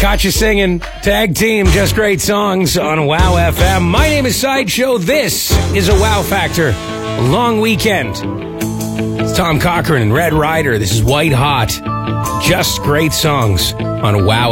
Caught you singing. Tag team, just great songs on Wow FM. My name is Sideshow. This is a Wow Factor. Long weekend. It's Tom Cochrane and Red Rider. This is White Hot. Just great songs on Wow